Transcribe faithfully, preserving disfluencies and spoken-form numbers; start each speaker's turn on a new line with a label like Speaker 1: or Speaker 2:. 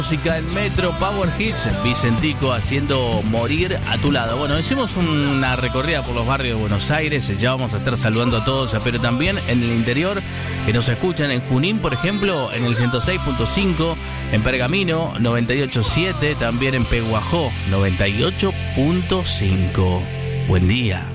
Speaker 1: Música en Metro Power Hits, Vicentico haciendo Morir a tu lado. Bueno, hicimos una recorrida por los barrios de Buenos Aires, ya vamos a estar saludando a todos, pero también en el interior, que nos escuchan en Junín, por ejemplo, en el ciento seis punto cinco, en Pergamino noventa y ocho punto siete, también en Peguajó noventa y ocho punto cinco. Buen día.